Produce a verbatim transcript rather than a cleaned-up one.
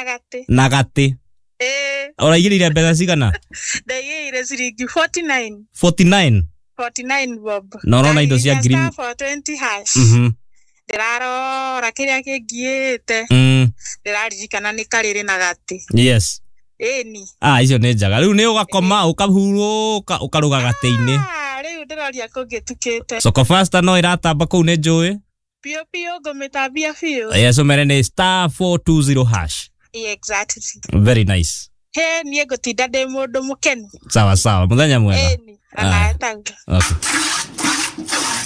Nagati. Nagati. Eh. Uraigirire mbeca cigana? Ndaigirire ciringi forty-nine. forty-nine. forty-nine bob. No no na indo cia green. For twenty hash. Mhm. Ndirarora kiria kingiite. Mm. Ndiraririkana ni kariri Nagati. Yes. Eni. Ah, icio nĩ njaga. Rĩu nĩ ũgakoma ũkahurũka ũkaruga gatĩ-inĩ. Ah, rĩu ndĩroria kũngĩtukĩte. Soko Faster no ĩratamba kũu nĩ njũĩ. Pio pio ngũmĩtambia biũ. Yes, ũmere nĩ star four two zero hash. Exactly. Very nice. He niĩ ngũtinda ndĩ mũndũ mũkenu. Sawa sawa. Mũthenya mwega. Eni. Ana tanga. Okay.